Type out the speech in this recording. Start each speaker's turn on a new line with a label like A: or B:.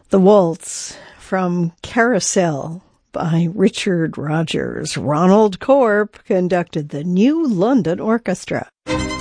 A: The Waltz from Carousel by Richard Rodgers. Ronald Corp conducted the New London Orchestra.